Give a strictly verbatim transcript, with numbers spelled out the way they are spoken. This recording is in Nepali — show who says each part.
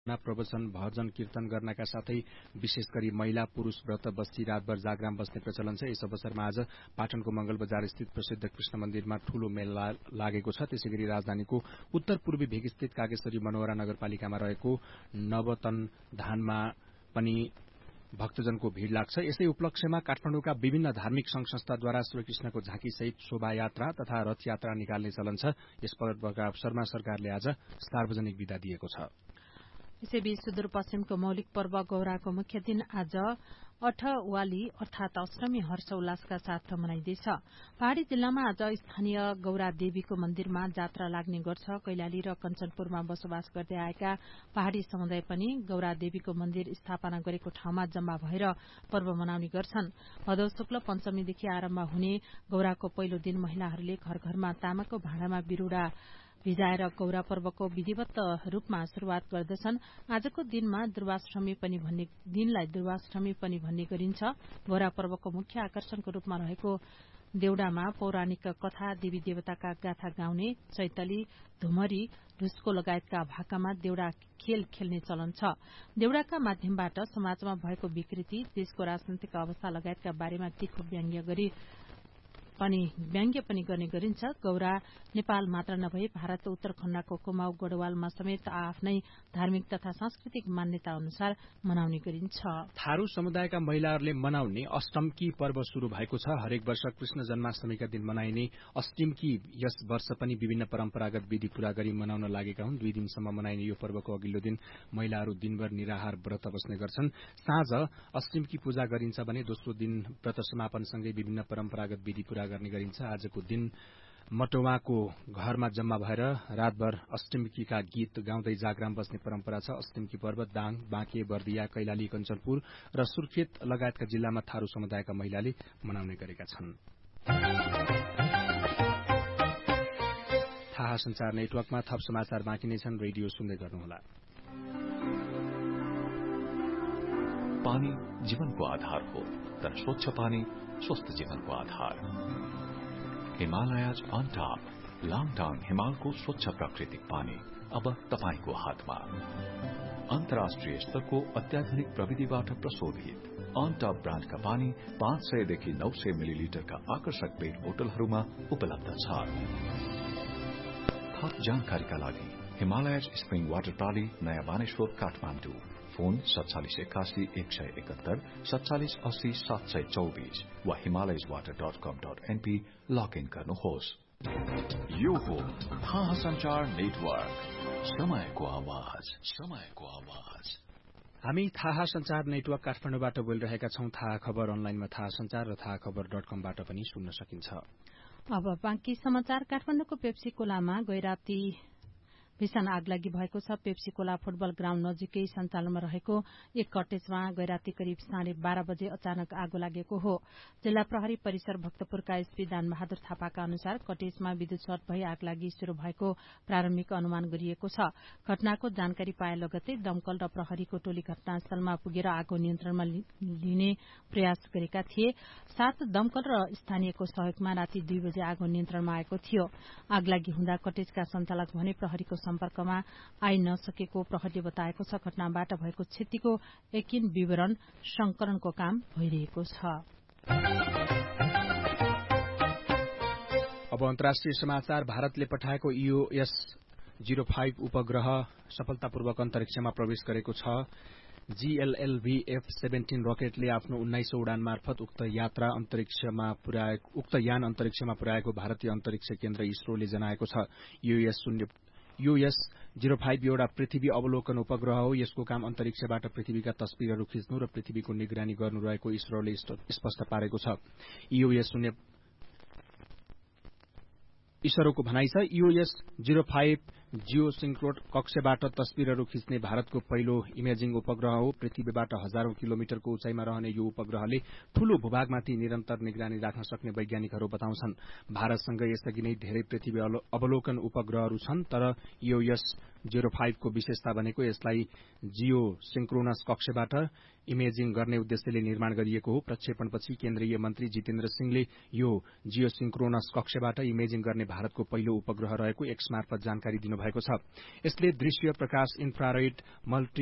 Speaker 1: प्रवचन भजन कीर्तन गर्नका साथै विशेष गरी महिला पुरूष व्रत बस्ती रातभर जागराम बस्ने प्रचलन छ। यस अवसरमा आज पाटनको मंगल बजार स्थित प्रसिद्ध कृष्ण मन्दिरमा ठूलो मेला लागेको छ। त्यसैगरी राजधानीको उत्तर पूर्वी भेग स्थित कागेश्वरी मनोहरा नगरपालिकामा रहेको नवतन धानमा पनि भक्तजनको भीड़ लाग्छ। यसै उपलक्ष्यमा काठमाडौँका विभिन्न धार्मिक संघ संस्थाद्वारा श्रीकृष्णको झाँकी सहित शोभायात्रा तथा रथ यात्रा निकाल्ने चलन छ। यस पर्वका अवसरमा सरकारले आज सार्वजनिक विदा दिएको छ।
Speaker 2: यसैबीच सुदूरपश्चिमको मौलिक पर्व गौराको मुख्य दिन आज अठवाली अर्थात अष्टमी हर्षोल्लासका साथ मनाइँदैछ। पहाड़ी जिल्लामा आज स्थानीय गौरा देवीको मन्दिरमा जात्रा लाग्ने गर्छ। कैलाली र कञ्चनपुरमा बसोबास गर्दै आएका पहाड़ी समुदाय पनि गौरा देवीको मन्दिर स्थापना गरेको ठाउँमा जम्मा भएर पर्व मनाउने गर्छन्। भदौ शुक्ल पञ्चमीदेखि आरम्भ हुने गौराको पहिलो दिन महिलाहरूले घर घरमा तामाको भाँडामा बिरूडा भिजाएर गौरा पर्वको विधिवत रूपमा शुरूआत गर्दछन्। आजको दिनमा दुर्वाष्टमी पनि भन्ने दिनलाई दुर्वाष्टमी पनि भन्ने गरिन्छ। गौरा पर्वको मुख्य आकर्षणको रूपमा रहेको देउडामा पौराणिक कथा, देवी देवताका गाथा गाउने, चैतली, धुमरी, ढुस्को लगायतका भाकामा देउडा खेल खेल्ने चलन छ। देउडाका माध्यमबाट समाजमा भएको विकृति, देशको राजनैतिक अवस्था लगायतका बारेमा तीखो व्यङ्ग्य गरी पनि व्यङ्ग्य पनि गर्ने गरिन्छ। गौरा नेपाल मात्र नभई भारत उत्तरखण्डको कुमाऊ गढ़वालमा समेत आफ्नै धार्मिक तथा सांस्कृतिक मान्यता अनुसार मनाउने गरिन्छ।
Speaker 1: थारू समुदायका महिलाहरूले मनाउने अष्टमकी पर्व शुरू भएको छ। हरेक वर्ष कृष्ण जन्माष्टमीका दिन मनाइने अष्टमकी यस वर्ष पनि विभिन्न परम्परागत विधि पूरा गरी मनाउन लागेका हुन्। दुई दिनसम्म मनाइने यो पर्वको अघिल्लो दिन महिलाहरू दिनभर निराहार व्रत बस्ने गर्छन्। साँझ अष्टमकी पूजा गरिन्छ भने दोस्रो दिन व्रत समापनसँगै विभिन्न परम्परागत विधि पूरा गर्ने गरिन्छ। आजको दिन मटौवाको घरमा जम्मा भएर रातभर अष्टमीका गीत गाउँदै जागराम बस्ने परम्परा छ। अष्टमी पर्व दाङ, बाँके, बर्दिया, कैलाली, कञ्चनपुर र सुर्खेत लगायतका जिल्लामा थारू समुदायका महिलाले मनाउने गरेका छन्। थाहा संचार नेटवर्कमा थप समाचार बाँकी नै छन्। रेडियो सुन्दै गर्नुहोला।
Speaker 3: पानी जीवनको आधार हो, तर स्वच्छ पानी स्वस्थ जीवनको आधार। हिमालयज अन टॉप लाङटाङ हिमालको स्वच्छ प्राकृतिक पानी अब तपाईको हातमा। अन्तर्राष्ट्रिय स्तरको अत्याधुनिक प्रविधिबाट प्रशोधित अन टॉप ब्रान्डका पानी पाँच सयदेखि नौ सय मिलिलिटरका आकर्षक पेट बोतलहरूमा उपलब्ध छ। थप जानकारीका लागि हिमालयज स्प्रिङ वाटर प्रणाली, नयाँ बानेश्वर, काठमाडौँ। फोन सत्तालिस एकासी एक सय एकहत्तर सत्तालिस अस्सी सात सय चौबीस वा हिमालयज वाटर डट कम डट एनपी लगइन गर्नुहोस्। यो हो थाहा संचार नेटवर्क, समयको आवाज, समयको आवाज।
Speaker 1: हामी थाहा संचार नेटवर्क काठमाडौँबाट बोलिरहेका छौं। थाहा खबर अनलाइनमा थाहा संचार र थाहा खबर डट कमबाट पनि सुन्न सकिन्छ।
Speaker 2: अब बाँकी समाचार। काठमाडौँको पेप्सी कोलामा गैराती भीषण आगलागी भएको छ। पेप्सी कोला फुटबल ग्राउण्ड नजिकै सञ्चालनमा रहेको एक कटेजमा गैराती करिब साढे बाह्र बजे अचानक आगो लागेको हो। जिल्ला प्रहरी परिसर भक्तपुरका एसपी दानबहादुर थापाका अनुसार कटेजमा विद्युत सर्ट भई आगलागी शुरू भएको प्रारम्भिक अनुमान गरिएको छ। घटनाको जानकारी पाए लगतै दमकल र प्रहरीको टोली घटनास्थलमा पुगेर आगो नियन्त्रणमा लिने प्रयास गरेका थिए। साथ दमकल र स्थानीयको सहयोगमा राति दुई बजे आगो नियन्त्रणमा आएको थियो। आगलागी हुँदा कटेजका सञ्चालक भने प्रहरीको सम्पर्कमा आइ नसकेको प्रहरीले बताएको छ। घटनाबाट भएको क्षतिको यकिन विवरण संकलनको काम भइरहेको छ।
Speaker 1: अब अन्तर्राष्ट्रिय समाचार। भारतले पठाएको ईओएस जीरो फाइभ उपग्रह सफलतापूर्वक अन्तरिक्षमा प्रवेश गरेको छ। जीएलएलभी एफ सेभेन्टीन रकेटले आफ्नो उन्नाइसौं उडान मार्फत उक्त यात्रा अन्तरिक्षमा पुर्याएको उक्त यान अन्तरिक्षमा पुर्याएको भारतीय अन्तरिक्ष केन्द्र इसरोले जनाएको छ। यूएस शून्य यूएस जीरो फाइभ एउटा पृथ्वी अवलोकन उपग्रह हो। यसको काम अन्तरिक्षबाट पृथ्वीका तस्विरहरू खिच्नु र पृथ्वीको निगरानी गर्नु रहेको इसरोले स्पष्ट पारेको छ। यूएस शून्य इसरोको भनाइ छ यूएस जीरो फाइभ जियोसिन्क्रोन कक्षबाट तस्विरहरू खिच्ने भारतको पहिलो इमेजिङ उपग्रह हो। पृथ्वीबाट हजारौं किलोमिटरको उचाइमा रहने यो उपग्रहले ठूलो भूभागमाथि निरन्तर निगरानी राख्न सक्ने वैज्ञानिकहरू बताउँछन्। भारतसँग यसअघि नै धेरै पृथ्वी अवलोकन उपग्रहहरू छन्, तर यूएस जीरो फाइभ को विशेषता भनेको यसलाई जियोसिन्क्रोनस कक्षबाट इमेजिङ गर्ने उद्देश्यले निर्माण गरिएको हो। प्रक्षेपणपछि केन्द्रीय मन्त्री जितेन्द्र सिंहले यो जियोसिन्क्रोनस कक्षबाट इमेजिङ गर्ने भारतको पहिलो उपग्रह रहेको एक्स मार्फत जानकारी दिनुभयो। भएको छ। यसले दृश्य प्रकाश इन्फ्रारेड मल्टी